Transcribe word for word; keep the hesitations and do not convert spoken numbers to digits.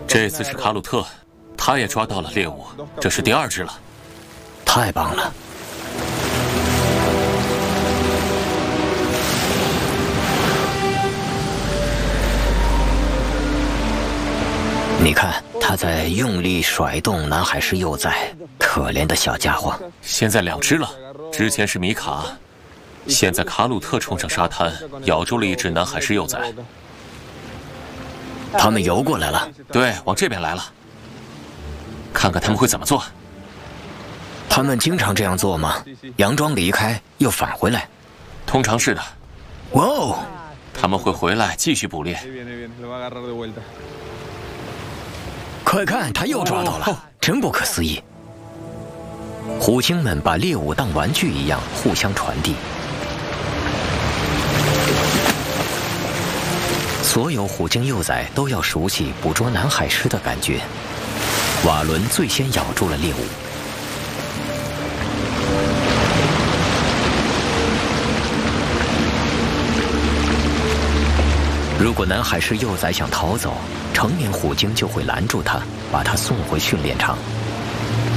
这次是卡鲁特，他也抓到了猎物，这是第二只了。 太棒了！你看，他在用力甩动南海狮幼崽，可怜的小家伙。 现在两只了，之前是米卡，现在卡鲁特冲上沙滩，咬住了一只南海狮幼崽。 他们游过来了， 对，往这边来了。看看他们会怎么做。 他们经常这样做吗？佯装离开又返回来？ 通常是的。 哇哦！ 他们会回来继续捕猎。 快看，他又抓到了，哦、真不可思议！虎鲸们把猎物当玩具一样互相传递。所有虎鲸幼崽都要熟悉捕捉南海狮的感觉。瓦伦最先咬住了猎物。如果南海狮幼崽想逃走，成年虎鲸就会拦住它，把它送回训练场。